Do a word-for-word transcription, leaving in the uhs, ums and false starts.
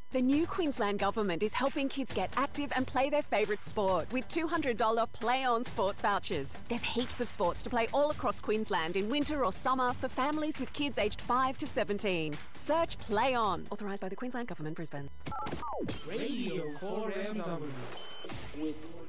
The new Queensland Government is helping kids get active and play their favourite sport with two hundred dollars Play On sports vouchers. There's heaps of sports to play all across Queensland in winter or summer for families with kids aged five to seventeen. Search Play On. Authorised by the Queensland Government, Brisbane. Radio four M W with